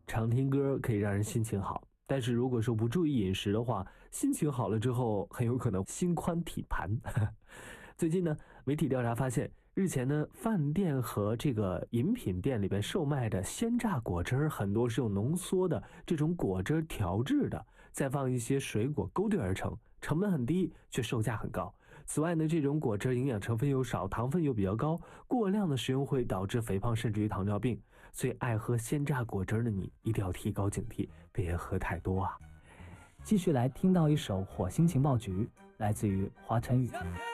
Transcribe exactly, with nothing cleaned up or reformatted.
常听歌可以让人心情好，但是如果说不注意饮食的话，心情好了之后很有可能心宽体盘。最近呢，媒体调查发现，日前呢，饭店和这个饮品店里边售卖的鲜榨果汁很多是用浓缩的这种果汁调制的，再放一些水果勾兑而成，成本很低，却售价很高。此外呢，这种果汁营养成分又少，糖分又比较高，过量的食用会导致肥胖，甚至于糖尿病。所以爱喝鲜榨果汁的你一定要提高警惕，别喝太多啊。 继续来听到一首《火星情报局》，来自于华晨宇。